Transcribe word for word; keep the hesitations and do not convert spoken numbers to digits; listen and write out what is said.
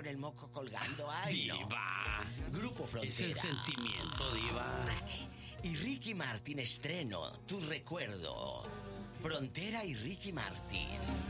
con el moco colgando. Ay, Diva. no. Grupo Frontera. Es el sentimiento, Diva. Y Ricky Martin estreno, Tu Recuerdo. Frontera y Ricky Martin.